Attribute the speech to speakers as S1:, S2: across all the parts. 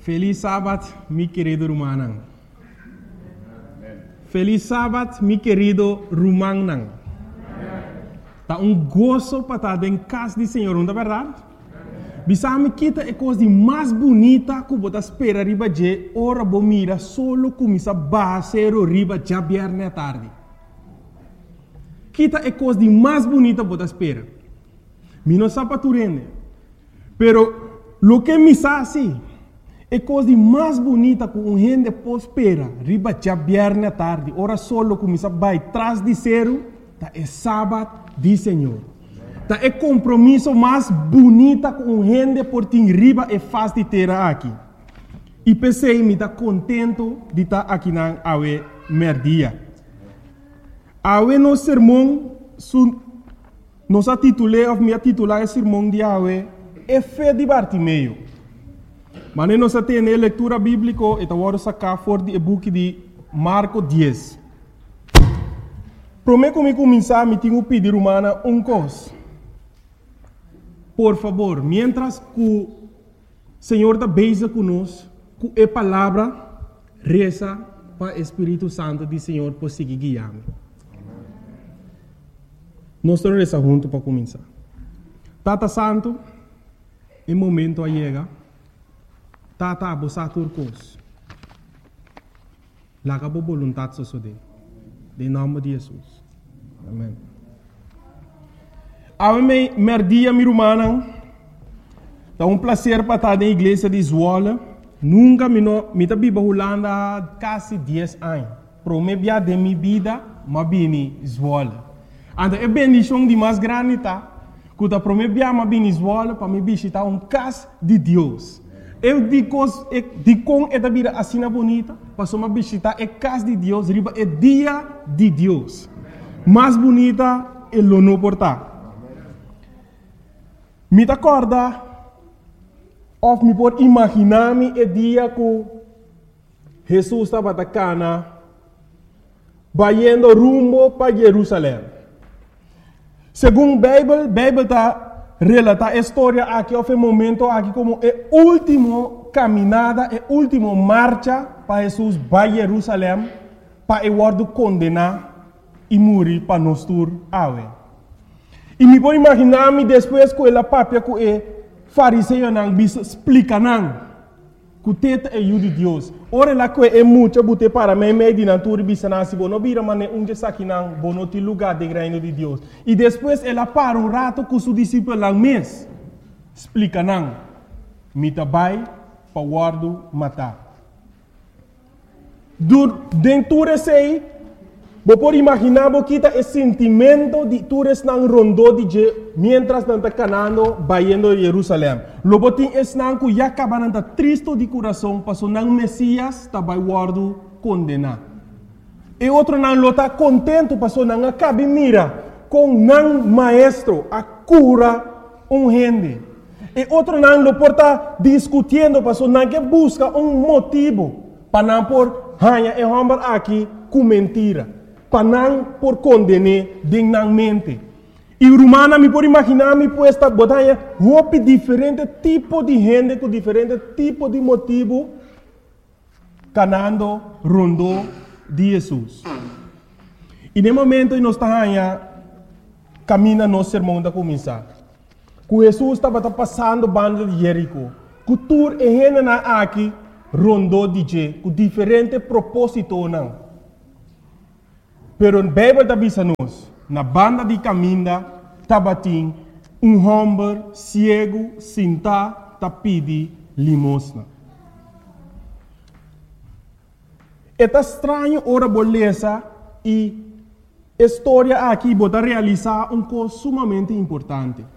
S1: Feliz sábado, mi querido Rumanang. Feliz sábado, mi querido Rumanang. Tá gozo para estar em casa do Senhor, não é verdade? Bisame kita é coisa mais bonita que você espera riba de ora bomira solo começa basero riba já viernes à tarde. Kita é coisa mais bonita que você espera. Mi não sabe tu rende. Pero lo que me sabe é coisa mais bonita que gente pode esperar riba já viernes à tarde. Ora solo começa vai trás de zero, tá é sábado do Senhor. Tá é compromisso mais bonita com gente por ter riba e faz de ter aqui. E pensei me tá contento de estar aqui na awe merdia. Awe no sermão nos titulei of me titular o sermão de awe é fé de Bartimeu. Mas nós temos a leitura bíblica e agora sacar fora do book de Marcos 10. Prometo que começar me tenho pedir humana coisa. Por favor, mientras que o Senhor está beija conosco, com a palavra, reza para o Espírito Santo do Senhor por seguir guiando. Nós estamos rezando juntos para começar. Tata Santo, em momento a chega, Tata abosa turcos. Laga bo vontade sosode. Em nome de Jesus. Amém. A mim, merdia mi rumana, é prazer para estar na igreja de Zwolle. Nunca me tá biba Holanda quase 10 anos. Pro me bia de minha vida, ma bini Zwolle. Então é bendição de mais grande tá. Quando pro me bia ma bini Zwolle para me visitar casa de Deus. Eu digo com esta vida assim bonita, para só me visitar a casa de Deus, riba é dia de Deus. Mais bonita é o não portar. Me acorda, ou me pode imaginar-me o dia que Jesus estava na Cana, indo rumo para Jerusalém. Segundo a Bíblia está relata a história aqui, houve um momento aqui como a última caminhada, a última marcha para Jesus para Jerusalém, para o condenar e morrer para nós tur awe. E me pode imaginar-me depois que ela papia que o fariseu não bisa explica não que o teta é o de Deus. Ora lá que é muito bote para mim meio de natura bisa não se bono bira mas onde saque não bono te lugar de reino de Deus. E depois ela para rato com seu discípulo lá mês explica não me tabai para guardo matar. Dentro desse você pode imaginar que o sentimento de todos não rondou de mientras não está canando, indo a Jerusalém. Logo tem esse não que já acaba não triste de coração, porque não Messias está vai guardo condenar. E outro não está contente, porque não acaba mira com não maestro a cura gente. E outro não lo porta discutindo, porque não que busca motivo para não por hanha e homem aqui com mentira. Para não por condenar dignamente. E o romano me pode imaginar me puesta botanha roupa diferente tipo de gente com diferente tipo de motivo canando rondo de Jesus. E no momento nós estamos caminhando no sermão da começar. Que Jesus estava passando banda de Jerico. Que tur e gente na aqui rondo de je com diferente propósito não. Pero a Bíblia está dizendo-nos, na banda de caminho, tabatim, homem cego, sentado, pedi limosna. É estranho ora beleza e a história aqui pode realizar coisa sumamente importante.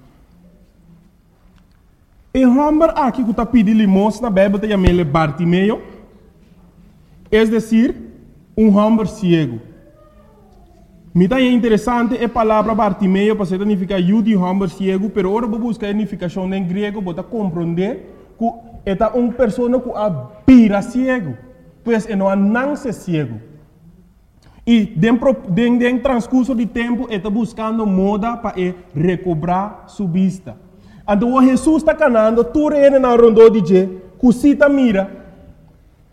S1: O homem aqui que está pedindo limosna, a Bíblia está chamando Bartimeu, é decir, homem cego. Me está interessante a palavra Bartimeu, porque significa de homem cego, mas agora vou buscar a significação em grego para compreender que é uma pessoa que vira cego, pois não nasce cego. E dentro do transcurso de tempo, está buscando moda para recobrar sua vista. Então, Jesus está canando, tu reina na rondo de que cita mira,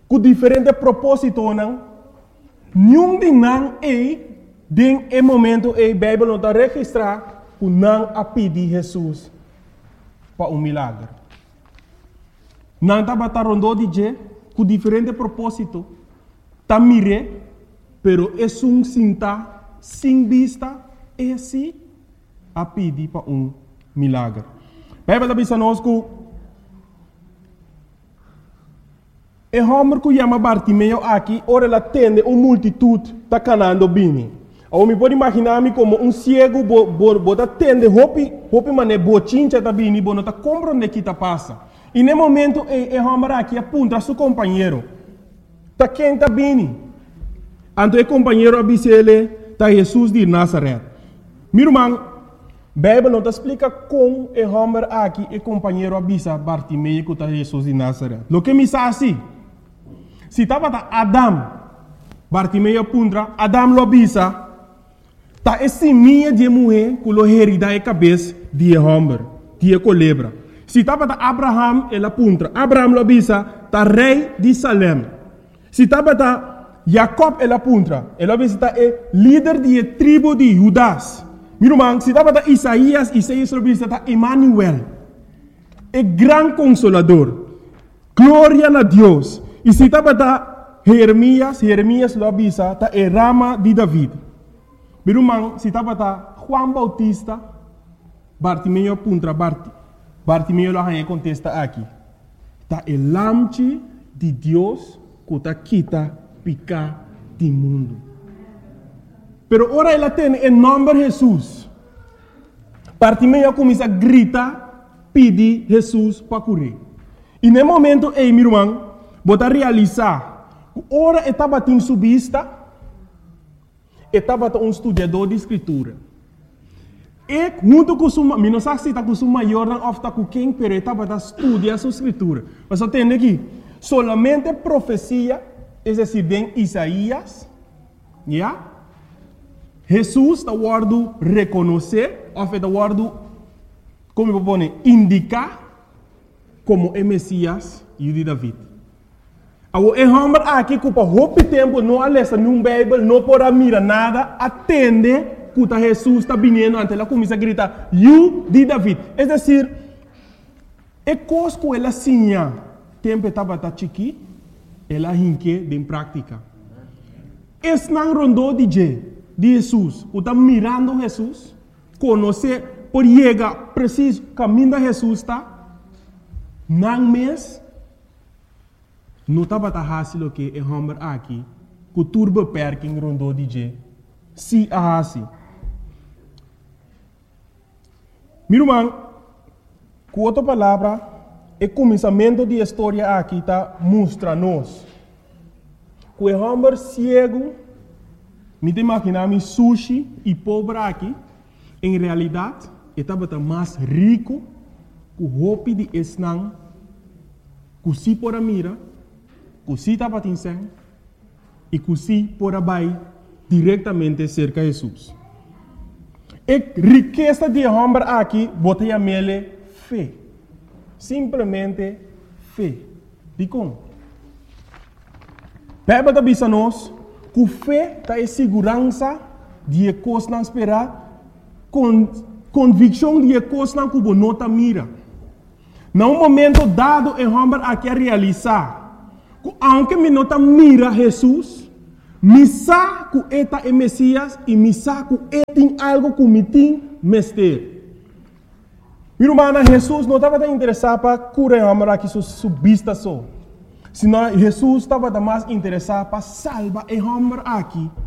S1: com diferente propósito, não? Nenhum de não den e momento a Bíblia não está registrar que não a pedir Jesus para milagre. Não está batendo de je com diferente propósito. Tá mire, pero é cinta sem vista é assim a pedir para milagre. A Bíblia diz a nós que é homem que chama Bartimeu aqui, ora ela atende uma multitude tá canando bem. Eu me pode imaginar-me como cego, bota atende, hopi mané bochincha tá bem, bota tá compreende que tá passa. E no momento é homem aqui aponta a seu companheiro, tá quem tá bem. Então o companheiro avisa ele, tá Jesus de Nazaré. Meu irmão, a Bíblia não explica como é homem aqui e companheiro avisa Bartimeu que tá Jesus de Nazaré. O que me sabe assim? Se estava Adam, Bartimeu apunta, Adam lo avisa, tá esse minha de mulher que lo herida a cabeça de homem, de culebra. Se estava Abraham, ele apunta, Abraham lo avisa, tá rei de Salem. Se estava Jacob, ele apunta, ele avisa, tá líder de tribo de Judas. Meu irmão, se estava Isaías lo avisa, tá Emmanuel, é grande consolador, glória a Deus. E se estava Jeremias lo avisa, está a rama de David. Meu irmão, se estava Juan Bautista, Bartimeu apunta, Bartimeu lo contesta aqui. Está o lamche de Deus que está quita picar do mundo. Pero ora ela tem o nome de Jesus. Bartimeu começa a gritar, pedir Jesus para curar. E no momento, meu irmão, bota realizar, ora estava em sua vista, estava estudador de escritura. E junto com sua, não sei se está com sua maior ou está com quem, mas estava estudando sua escritura. Mas eu tenho aqui, solamente profecia, é decir, em Isaías, yeah? Jesus está guardando reconhecer, ou está guardando, como eu vou indicar, como é Messias e o de David. O homem aqui que por muito tempo não alessa num Bíblia, não pode mirar nada, atende que Jesus está vindo, então ela começa a gritar, "You de David". É decir, é coisa que ela sinha, tempo estava chiqui, ela hinque em prática. Esse não rondou de Jesus, o está mirando Jesus, conhecer, por chegar preciso, caminho de Jesus está, não mês. Não estava fácil que é homem aqui, que o turbo perking rondou de se a assim. Meu irmão, com outra palavra, o começamento da história aqui está mostra-nos que o homem cego, me imaginar sushi e pobre aqui, em realidade, estava mais rico que o roupa de esnang, que se por a mira, que se estava atingindo e que se por abaixo diretamente cerca de Jesus. A riqueza de homem aqui, bota a mele fé. Simplesmente fé. De como? A Bíblia diz a nós que fé está em segurança de coisas não esperar, convicção de coisas não que não está mira. Num momento dado, o homem aqui a realizar. Aunque me nota mira Jesus, me sabe que eta é Messias e me sabe que tem algo que me tem mestre. Meu irmão, Jesus não estava interessado para curar o homem que sua vista só. Senão Jesus estava mais interessado para salvar o homem aqui